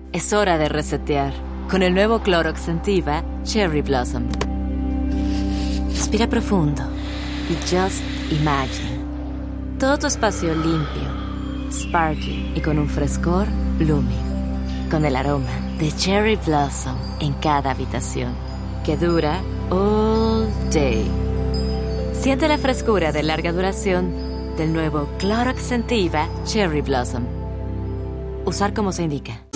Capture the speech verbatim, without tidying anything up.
Es hora de resetear con el nuevo Clorox Scentiva Cherry Blossom. Respira profundo y just imagine. Todo tu espacio limpio, sparkly y con un frescor blooming. Con el aroma de Cherry Blossom en cada habitación, que dura all day. Siente la frescura de larga duración del nuevo Clorox Scentiva Cherry Blossom. Usar como se indica.